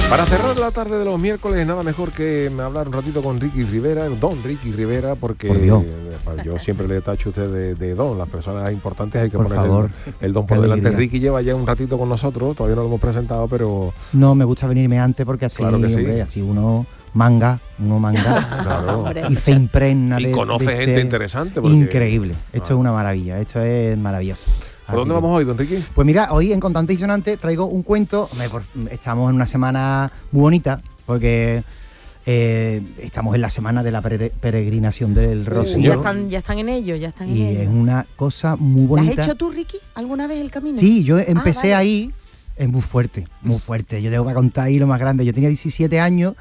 Para cerrar la tarde de los miércoles, nada mejor que hablar un ratito con Ricky Rivera, don Ricky Rivera, porque yo siempre le tacho a usted de don. Las personas importantes hay que poner el don por delante. Ricky lleva ya un ratito con nosotros, todavía no lo hemos presentado, pero... No, me gusta venirme antes porque así, claro que sí. Hombre, así uno manga, claro. Y se impregna y conoce gente interesante. Porque... Increíble, esto es una maravilla, esto es maravilloso. ¿Por dónde vamos hoy, don Ricky? Pues mira, hoy en Contante y Sonante traigo un cuento. Estamos en una semana muy bonita porque estamos en la semana de la peregrinación del Rocío. Ya están en ello, y es una cosa muy bonita. ¿La has hecho tú, Ricky, alguna vez el camino? Sí, yo empecé ahí, es muy fuerte. Yo tengo que contar ahí lo más grande. Yo tenía 17 años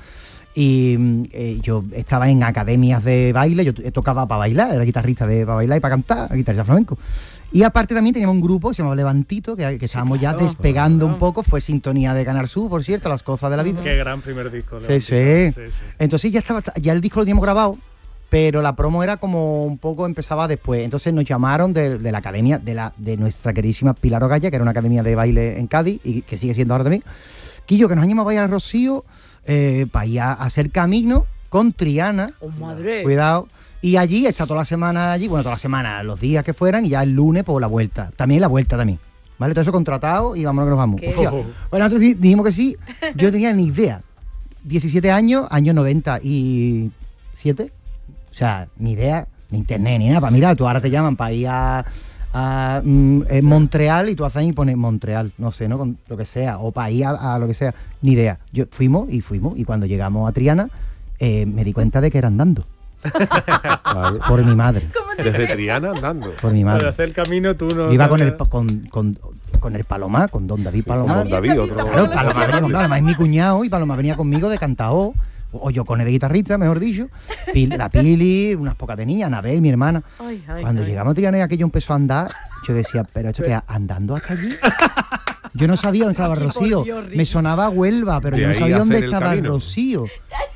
y yo estaba en academias de baile. Yo tocaba para bailar, era guitarrista para bailar y para cantar, guitarrista flamenco. Y aparte también teníamos un grupo que se llamaba Levantito, que estábamos ya despegando un poco. Fue sintonía de Canal Sur, por cierto, Las Cosas de la Vida. Qué gran primer disco. Sí. Entonces ya el disco lo teníamos grabado, pero la promo era como un poco, empezaba después. Entonces nos llamaron de la academia de nuestra queridísima Pilar Ogaya, que era una academia de baile en Cádiz y que sigue siendo ahora también. Quillo, que nos animamos a ir al Rocío para ir a hacer camino con Triana. ¡Oh, madre! Cuidado. Y allí está toda la semana allí, toda la semana, los días que fueran, y ya el lunes por la vuelta. También la vuelta también. ¿Vale? Todo eso contratado y vámonos que nos vamos. Bueno, nosotros dijimos que sí. Yo no tenía ni idea. 17 años, años 97. O sea, ni idea, ni internet, ni nada. Para mirar, tú ahora te llaman para ir a Montreal y tú haces ahí y pones Montreal, no sé, ¿no? Con lo que sea, o para ir a lo que sea. Ni idea. Fuimos y cuando llegamos a Triana me di cuenta de que era andando. Claro. Por mi madre. Desde Triana andando. Por mi madre. Para hacer el camino tú no... Iba con el Palomar, con don David Palomar. Con David, otro. Claro, Palomar venía conmigo, además es mi cuñado y Palomar venía conmigo de cantao. O yo con el de guitarrista, mejor dicho. La Pili, unas pocas de niñas, Anabel, mi hermana. Cuando llegamos a Triana y aquello empezó a andar, yo decía, ¿pero esto qué? ¿Andando hasta allí? Yo no sabía dónde estaba Rocío. Me sonaba Huelva, pero yo no sabía dónde estaba Rocío.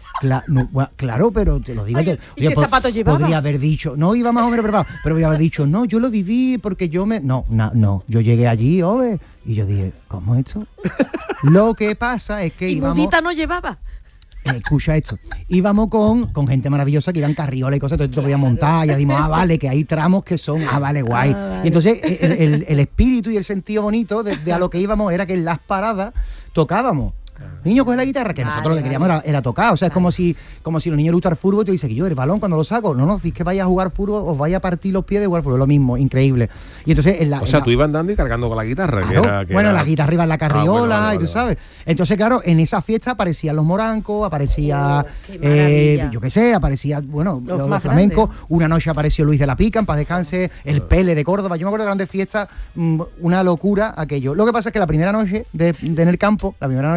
Claro, pero te lo digo. ¿Y qué zapatos llevaba? Podría haber dicho, no iba más o menos preparado, pero podría haber dicho, no, yo lo viví porque yo me... No, yo llegué allí, y yo dije, ¿cómo es esto? Lo que pasa es que íbamos... ¿Y mudita no llevaba? Escucha esto, íbamos con gente maravillosa que iban carriola y cosas, entonces te podías montar, y ya dimos, vale, que hay tramos que son, vale, guay. Vale. Y entonces el espíritu y el sentido bonito de a lo que íbamos era que en las paradas tocábamos. Niño, coge la guitarra, que nosotros lo que queríamos era tocar. O sea, es como si los niños les gusta el fútbol y te dicen que yo el balón cuando lo saco, no, si es que vaya a jugar fútbol, os vaya a partir los pies de jugar fútbol, lo mismo, increíble. Y entonces tú ibas andando y cargando con la guitarra. Claro, la guitarra iba en la carriola, vale. Y tú sabes. Entonces, claro, en esa fiesta aparecían los morancos, aparecía, yo qué sé, aparecía, los flamencos. Una noche apareció Luis de la Pica, en paz descanse, el Pele de Córdoba. Yo me acuerdo de grandes fiestas, una locura aquello. Lo que pasa es que la primera noche en el campo,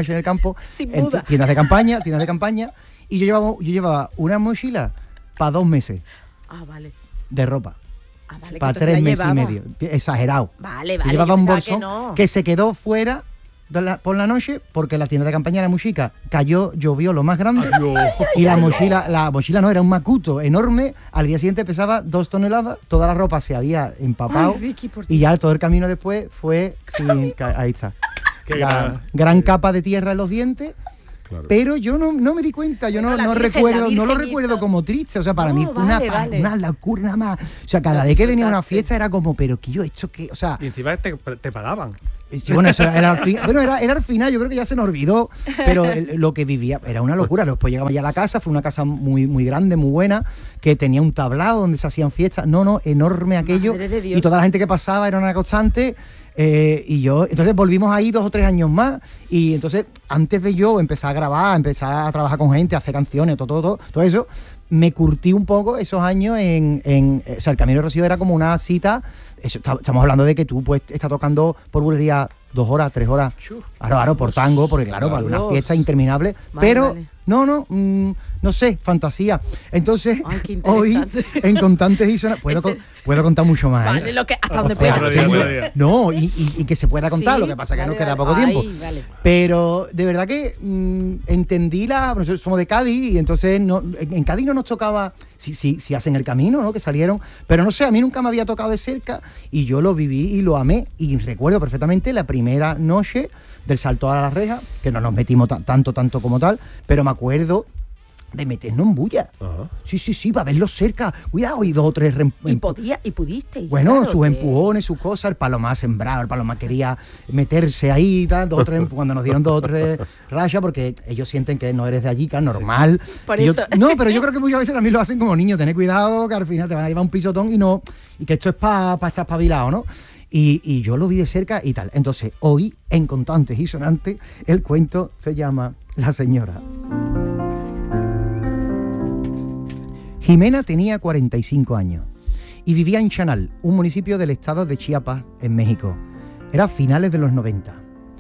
tiendas de campaña, y yo llevaba una mochila para 2 meses. Vale. De ropa. Vale, para 3 meses y medio. Exagerado. Vale. Yo llevaba un bolsón que se quedó fuera por la noche porque la tienda de campaña era muy chica. Llovió lo más grande. Y la mochila no, era un macuto enorme. Al día siguiente pesaba 2 toneladas. Toda la ropa se había empapado. Ricky, y ya todo el camino después fue sin... Ahí está. Gran capa de tierra en los dientes. Claro. Pero yo no me di cuenta, yo no lo recuerdo como triste, o sea, para mí fue una locura nada más. O sea, cada vez que venía a una fiesta era como, pero ¿qué yo he hecho qué? O sea, y encima te pagaban. Bueno, eso era al final. Bueno, era al final, yo creo que ya se nos olvidó, pero lo que vivía era una locura. Después llegamos ya a la casa, fue una casa muy, muy grande, muy buena, que tenía un tablado donde se hacían fiestas, enorme aquello, y toda la gente que pasaba era una constante. Y yo, entonces volvimos ahí 2 o 3 años más, y entonces antes de yo empezar a grabar, empezar a trabajar con gente, a hacer canciones, todo eso, me curtí un poco esos años o sea, el Camino de Rocío era como una cita. Estamos hablando de que tú puedes estar tocando por bulería 2 horas, 3 horas, claro, por tango, porque claro, para una fiesta interminable, pero no sé, fantasía. Entonces, hoy en Contantes y Sonantes puedo contar mucho más. Vale, hasta donde pueda. No, y que se pueda contar, lo que pasa es que nos queda poco tiempo. Vale. Pero de verdad que entendí nosotros somos de Cádiz y entonces en Cádiz no nos tocaba, si hacen el camino, ¿no? Que salieron, pero no sé, a mí nunca me había tocado de cerca y yo lo viví y lo amé, y recuerdo perfectamente la primera noche del salto a la reja, que no nos metimos tanto como tal, pero me acuerdo de meternos en bulla. Ajá. Sí, para verlos cerca. Cuidado, y 2 o 3 Y pudiste. bueno, claro, sus que- empujones, sus cosas. El Palomar sembrado, el Palomar quería meterse ahí, tal, 2 o 3, cuando nos dieron 2 o 3 rayas, porque ellos sienten que no eres de allí, que es normal. Por Y yo- eso. no, pero yo creo que muchas veces también lo hacen como niños. Tener cuidado, que al final te van a llevar un pisotón y que esto es para estar espabilado, ¿no? Y yo lo vi de cerca y tal. Entonces, hoy, en Contantes y Sonantes, el cuento se llama La Señora. Jimena tenía 45 años y vivía en Chanal, un municipio del estado de Chiapas, en México. Era a finales de los 90.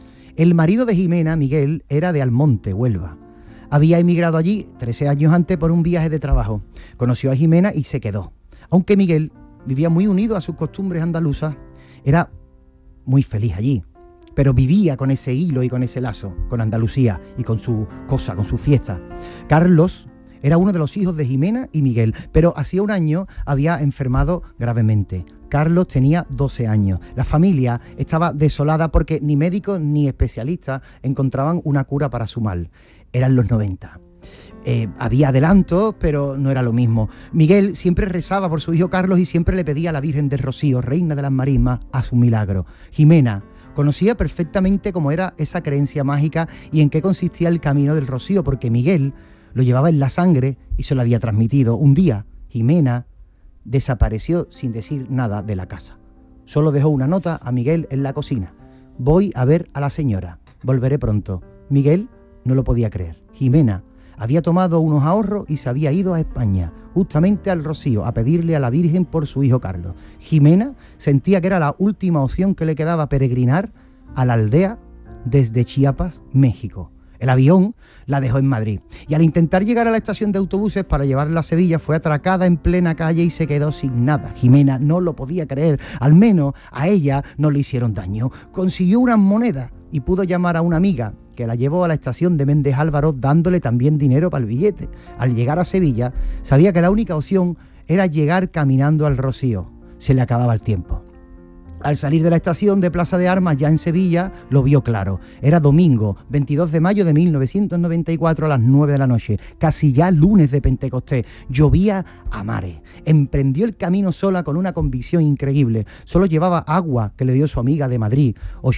El marido de Jimena, Miguel, era de Almonte, Huelva. Había emigrado allí 13 años antes por un viaje de trabajo. Conoció a Jimena y se quedó. Aunque Miguel vivía muy unido a sus costumbres andaluzas, era muy feliz allí, pero vivía con ese hilo y con ese lazo, con Andalucía y con su cosa, con su fiesta. Carlos era uno de los hijos de Jimena y Miguel, pero hacía un año había enfermado gravemente. Carlos tenía 12 años. La familia estaba desolada porque ni médicos ni especialistas encontraban una cura para su mal. Eran los 90. Había adelantos, pero no era lo mismo. Miguel siempre rezaba por su hijo Carlos y siempre le pedía a la Virgen del Rocío, reina de las marismas, a su milagro. Jimena conocía perfectamente cómo era esa creencia mágica y en qué consistía el camino del Rocío, porque Miguel lo llevaba en la sangre y se lo había transmitido. Un día, Jimena desapareció sin decir nada de la casa. Solo dejó una nota a Miguel en la cocina. Voy a ver a la señora. Volveré pronto. Miguel no lo podía creer. Jimena había tomado unos ahorros y se había ido a España, justamente al Rocío, a pedirle a la Virgen por su hijo Carlos. Jimena sentía que era la última opción que le quedaba, peregrinar a la aldea desde Chiapas, México. El avión la dejó en Madrid y al intentar llegar a la estación de autobuses para llevarla a Sevilla fue atracada en plena calle y se quedó sin nada. Jimena no lo podía creer, al menos a ella no le hicieron daño. Consiguió unas monedas y pudo llamar a una amiga que la llevó a la estación de Méndez Álvaro dándole también dinero para el billete. Al llegar a Sevilla sabía que la única opción era llegar caminando al Rocío. Se le acababa el tiempo. Al salir de la estación de Plaza de Armas, ya en Sevilla, lo vio claro. Era domingo, 22 de mayo de 1994 a las 9 de la noche, casi ya lunes de Pentecostés. Llovía a mares. Emprendió el camino sola con una convicción increíble. Solo llevaba agua que le dio su amiga de Madrid,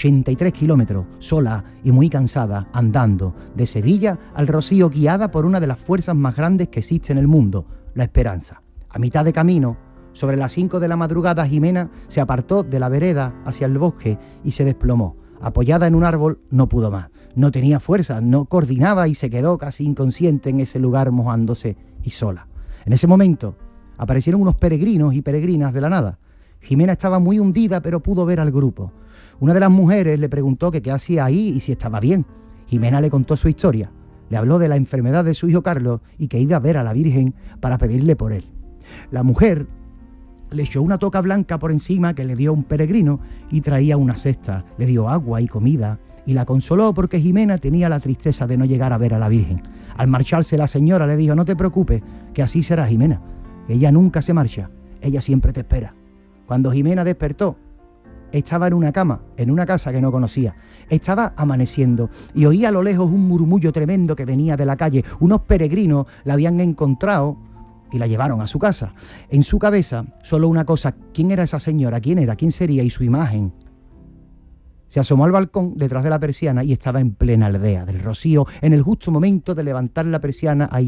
83 kilómetros, sola y muy cansada, andando de Sevilla al Rocío, guiada por una de las fuerzas más grandes que existe en el mundo, la esperanza. A mitad de camino, sobre las 5 de la madrugada, Jimena se apartó de la vereda hacia el bosque y se desplomó. Apoyada en un árbol, no pudo más. No tenía fuerza, no coordinaba y se quedó casi inconsciente en ese lugar mojándose y sola. En ese momento aparecieron unos peregrinos y peregrinas de la nada. Jimena estaba muy hundida, pero pudo ver al grupo. Una de las mujeres le preguntó que qué hacía ahí y si estaba bien. Jimena le contó su historia. Le habló de la enfermedad de su hijo Carlos y que iba a ver a la Virgen para pedirle por él. La mujer le echó una toca blanca por encima que le dio un peregrino y traía una cesta, le dio agua y comida y la consoló porque Jimena tenía la tristeza de no llegar a ver a la Virgen. Al marcharse la señora le dijo: no te preocupes, que así será, Jimena, ella nunca se marcha, ella siempre te espera. Cuando Jimena despertó, estaba en una cama, en una casa que no conocía. Estaba amaneciendo y oía a lo lejos un murmullo tremendo que venía de la calle. Unos peregrinos la habían encontrado y la llevaron a su casa. En su cabeza, solo una cosa: ¿quién era esa señora? ¿Quién era? ¿Quién sería? Y su imagen. Se asomó al balcón detrás de la persiana y estaba en plena aldea del Rocío, en el justo momento de levantar la persiana. Ahí